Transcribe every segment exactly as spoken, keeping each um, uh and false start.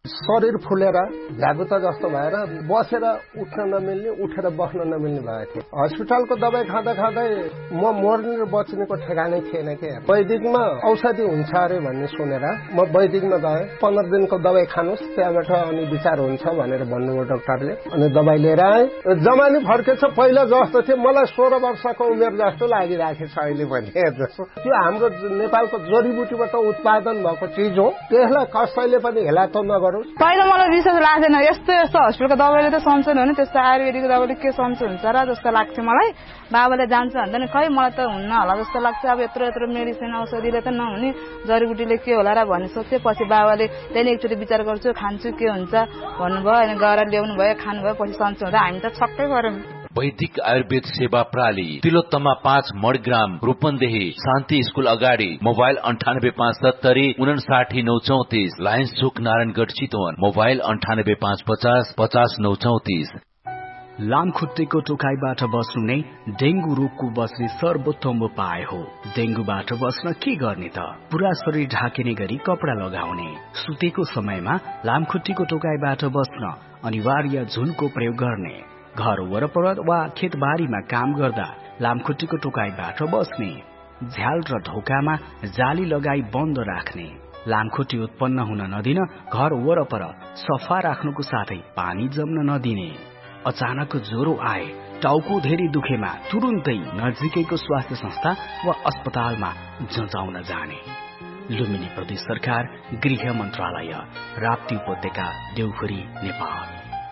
शरीर फुलेर झ्यागुता जस्तो भएर बसेर उठ्न नमिल्ने उठेर बस्न नमिल्ने भएको थियो। हस्पिटलको दबाई खाँदा खाँदै म मर्ने र बच्नेको ठेगानै थिएन के। वैदिकमा औषधि हुन्छ अरे भन्ने सुनेर म वैदिकमा गएँ। पन्ध्र दिनको दबाई खानुहोस्, त्यहाँबाट अनि विचार हुन्छ भनेर भन्नुभयो डाक्टरले। अनि दबाई लिएर आएँ। जमानी फर्केछ, पहिला जस्तो थियो मलाई सोह्र वर्षको उमेर जस्तो लागिरहेको छ अहिले पनि। जस्तो त्यो हाम्रो नेपालको जडीबुटीबाट उत्पादन भएको चिज हो, त्यसलाई कसैले पनि हेला त नगर्नु। पहिला मलाई विश्वास लाग्दैन, यस्तो यस्तो हस्पिटलको दबाईले त सन्चो हुने, त्यस्तो आयुर्वेदिक दबाईले के सन्चो हुन्छ र जस्तो लाग्थ्यो मलाई। बाबाले जान्छ भन्दा नि खै मलाई त हुन्न होला जस्तो लाग्छ। अब यत्रो यत्रो मेडिसिन औषधिले त नहुने, जडीबुटीले के होला र भन्ने सोच्थेँ। पछि बाबाले त्यहाँदेखि एकचोटि विचार गर्छु, खान्छु के हुन्छ भन्नुभयो। अनि गएर ल्याउनु भयो, खानुभयो, पछि सन्चो हुँदा हामी त छक्कै पर्यौँ। वैदिक आयुर्वेद सेवा प्रणाली, तिलोत्तमा पाँच मडग्राम, रूपन्देही, शान्ति स्कूल अगाडि। मोबाइल अन्ठानब्बे पाँच सत्तरी उनासाठी नौ चौतिस, लायन्स चोक नारायणगढ़ चितवन। मोबाइल अन्ठानब्बे पाँच पचास पचास नौ चौतिस। लामखुट्टेको टोकाइबाट बस्नु नै डेंगू रोगको बस्ने सर्वोत्तम उपाय हो। डेंगूबाट बस्न के गर्ने त? पूरा शरीर ढाकिने गरी कपडा लगाउने। सुतेको समयमा लामखुट्टेको टोकाइबाट बस्न अनिवार्य झुलको प्रयोग गर्ने। घर वरपर वा खेतबारीमा काम गर्दा लामखुट्टेको टोकाइबाट बस्ने। झ्याल र ढोकामा जाली लगाई बन्द राख्ने। लामखुट्टे उत्पन्न हुन नदिन घर वरपर सफा राख्नुको साथै पानी जम्न नदिने। अचानक ज्वरो आए, टाउको धेरै दुखेमा तुरुन्तै नजिकैको स्वास्थ्य संस्था वा अस्पतालमा जँचाउन जाने। लुम्बिनी प्रदेश सरकार, गृह मन्त्रालय, राप्ती उपत्यका, देउखुरी, नेपाल।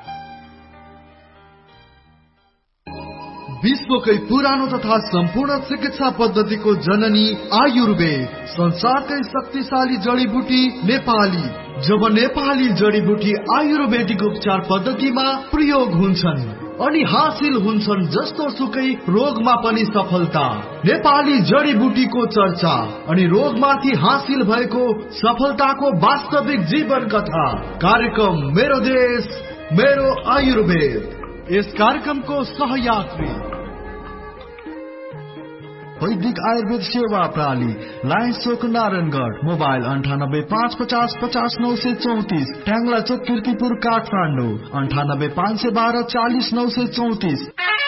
विश्वकै पुरानो तथा सम्पूर्ण चिकित्सा पद्धतिको जननी आयुर्वेद, संसारकै शक्तिशाली जडीबुटी नेपाली। जब नेपाली जडीबुटी आयुर्वेदिक उपचार पद्धतिमा प्रयोग हुन्छन् अनि हासिल हुन्छन् जस्तो सुकै रोगमा पनि सफलता। नेपाली जडीबुटीको चर्चा अनि रोगमाथि हासिल भएको सफलताको वास्तविक जीवन कथा। कार्यक्रम मेरो देश मेरो आयुर्वेद। यस कार्यक्रमको सहयात्री वैदिक आयुर्वेद सेवा प्रणाली, लायन्स चोक नारायणगढ़। मोबाइल अंठानब्बे पाँच पचास पचास नौ सौ चौतीस। ट्याङ्ला चोक किर्तिपुर काठमाडौँ। अंठानब्बे पाँच सौ बारह चालीस नौ सौ चौतीस।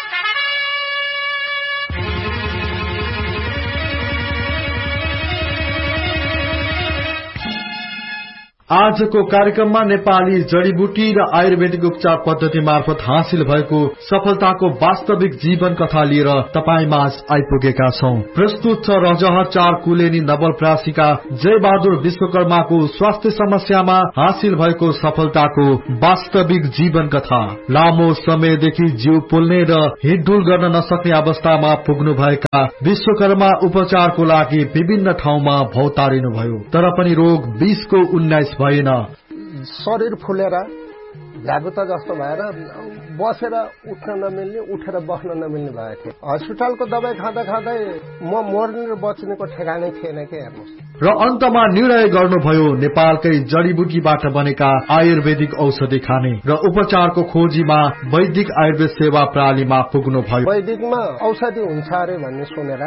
आजको कार्यक्रममा नेपाली जडीबुटी र आयुर्वेदिक उपचार पद्धति मार्फत हासिल भएको सफलताको वास्तविक जीवन कथा लिएर तपाईमाझ आइपुगेका छौं। प्रस्तुत छ रजह चार कुलेनी नवलप्रासीका जय बहादुर विश्वकर्माको स्वास्थ्य समस्यामा हासिल भएको सफलताको वास्तविक जीवन कथा। लामो समयदेखि जिउ पोल्ने र हिँडडुल गर्न नसक्ने अवस्थामा पुग्नु भएका विश्वकर्मा उपचारको लागि विभिन्न ठाउँमा भौतारिनु भयो, तर पनि रोग बीसको उन्नाइस भएन। शरीर फुलेर झ्यागुता जस्तो भएर बसेर उठ्न नमिल्ने उठेर बस्न नमिल्ने भएको थियो। हस्पिटलको दबाई खाँदा खाँदै म मर्ने र बच्नेको ठेगानै थिएन के। हेर्नुहोस्। र अन्तमा निर्णय गर्नुभयो नेपालकै जडीबुटीबाट बनेका आयुर्वेदिक औषधि खाने र उपचारको खोजीमा वैदिक आयुर्वेद सेवा प्रणालीमा पुग्नु भयो। वैदिकमा औषधि हुन्छ अरे भन्ने सुनेर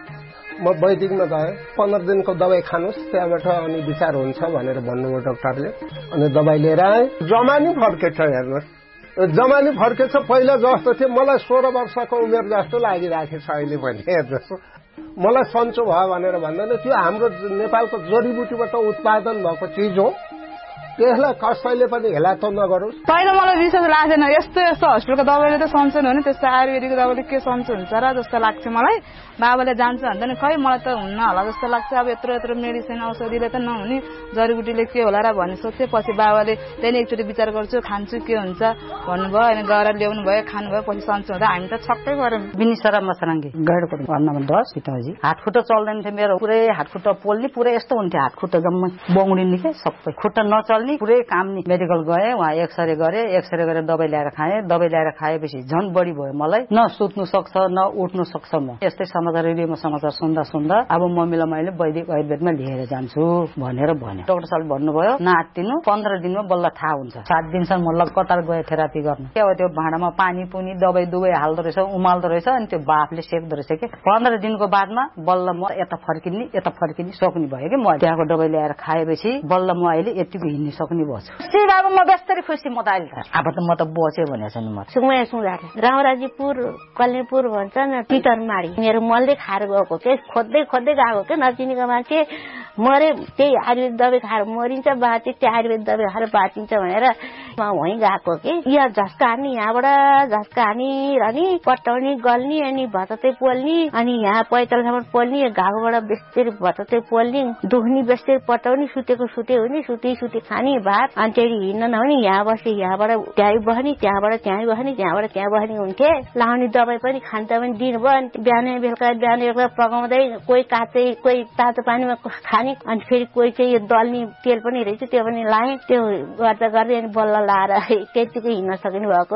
म वैदिकमा गएँ। पन्ध्र दिनको दबाई खानुहोस्, त्यहाँबाट अनि विचार हुन्छ भनेर भन्नुभयो डाक्टरले। अनि दबाई लिएर आएँ। जमानी फर्केछ, हेर्नुहोस्। जमानी फर्केछ, पहिला जस्तो थियो मलाई सोह्र वर्षको उमेर जस्तो लागिरहेको छ अहिले पनि। जस्तो मलाई सन्चो भयो भनेर भन्दैन, त्यो हाम्रो नेपालको जडीबुटीबाट उत्पादन भएको चिज हो, त्यसलाई कसैले पनि हेला त नगरोस्। पहिला मलाई विश्वास लाग्दैन, यस्तो यस्तो हस्पिटलको दबाईले त सन्चो हुने, त्यस्तो आयुर्वेदिक दबाईले के सन्चो हुन्छ र जस्तो लाग्थ्यो मलाई। बाबाले जान्छ भन्दा नि खै मलाई त हुन्न होला जस्तो लाग्छ। अब यत्रो यत्रो मेडिसिन औषधिले त नहुने, जडीबुटीले के होला र भन्ने सोच्थेँ। पछि बाबाले त्यहाँदेखि एकचोटि विचार गर्छु, खान्छु के हुन्छ भन्नुभयो। अनि गएर ल्याउनु भयो, खानुभयो, पछि सन्चो हुँदा हामी त छक्कै पर्यौँ। बिनिसरा मसराङ्गे गैडको भन्नमा दस सीताजी हात खुट्टा चल्दैन थियो मेरो। पुरै हात खुट्टा पोल्ने, पुरै यस्तो हुन्थ्यो, हात खुट्टा जम्मै बौडिने के सबै, खुट्टा नचल्ने, पुरै काम नि। मेडिकल गए, वहाँ एक्सरे गरे, एक्सरे गरेर दबाई ल्याएर खाएँ। दबाई ल्याएर खाएपछि झन् बढी भयो मलाई। न सुत्नु सक्छ न उठ्नु सक्छ। म यस्तै समाचार रेडियोमा समाचार सुन्दा सुन्दा अब मम्मीलाई मैले वैदिक आयुर्वेदमा लिएर जान्छु भनेर भने। डाक्टर साहबले भन्नुभयो नआत्तिनु, पन्ध्र दिनमा बल्ल थाहा हुन्छ। सात दिनसम्म मलाई कतार गए थेरापी गर्न। के हो त्यो भाँडामा पानी पुनी दबाई दुबै हाल्दो रहेछ, उमाल्दो रहेछ, अनि त्यो बाफले सेक्दो रहेछ के। पन्ध्र दिनको बादमा बल्ल म यता फर्किने यता फर्किने सक्ने भयो कि। म त्यहाँको दबाई ल्याएर खाएपछि बल्ल म अहिले यतिको हिँड्ने सक्ने भयो छु अब म बेस्तरी खुसी म त अहिले अब त म त बच्यो भनेको छु नि म सुमया सुँगार रामराजीपुर कल्नेपुर भन्छ न टिटरमाडी मेरो मलले खाएर गएको के खोज्दै खोज्दै गएको के नचिनेको मान्छे मरे त्यही आयुर्वेद दबाई खाएर मरिन्छ बाँचे त्यही आयुर्वेद दबाई खाएर बाँचिन्छ भनेर म वहीँ गएको कि यहाँ झस्का हान्ने यहाँबाट झस्का हानी अनि पटाउने गल्ने अनि भतते पोल्ने अनि यहाँ पैतालसम्म पोल्ने घाउबाट बेस्तेरी भतते पोल्ने दुख्ने बेस्तेरी पटाउने सुतेको सुते हुने सुते सुते खाने भात अनि त्यही हिँड्न नहुने यहाँ बसे यहाँबाट त्यहीँ बस्ने त्यहाँबाट त्यहीँ बस्ने त्यहाँबाट त्यहाँ बस्ने हुन्थे लाउने दबाई पनि खान्छ पनि दिनुभयो अनि बिहान बेलुका बिहान बेलुका पकाउँदै कोही काँचै कोही तातो पानीमा खाने अनि फेरि कोही चाहिँ यो दल्ने तेल पनि रहेछ त्यो पनि लाएँ त्यो गर्दा गर्दै अनि बल्ल लाएर त्यतिकै हिँड्न सक्नु भएको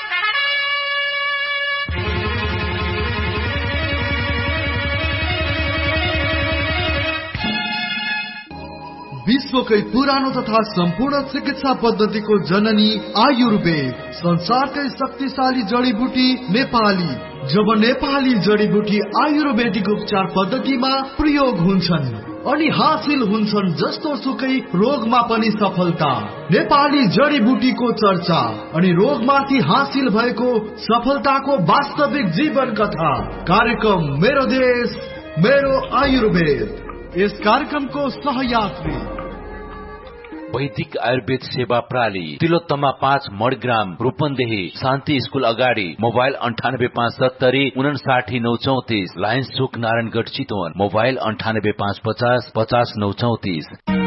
विश्वकै पुरानो तथा सम्पूर्ण चिकित्सा पद्धतिको जननी आयुर्वेद संसारकै शक्तिशाली जडीबुटी नेपाली जब नेपाली जडीबुटी आयुर्वेदिक उपचार पद्धतिमा प्रयोग हुन्छन् अनि हासिल हुन्छन् जस्तो सुकै रोगमा पनि सफलता नेपाली जडीबुटीको चर्चा अनि रोगमाथि हासिल भएको सफलताको वास्तविक जीवन कथा कार्यक्रम मेरो देश मेरो आयुर्वेद यस कार्यक्रमको सहयात्री वैदिक आयुर्वेद सेवा प्रणाली तिलोत्तमा पाँच मडग्राम रूपन्देही शान्ति स्कूल अगाडि मोबाइल अन्ठानब्बे पाँच सत्तरी उनासाठी नौ चौतिस लायन्स चोक नारायणगढ चितवन मोबाइल अन्ठानब्बे पाँच पचास पचास नौ चौतिस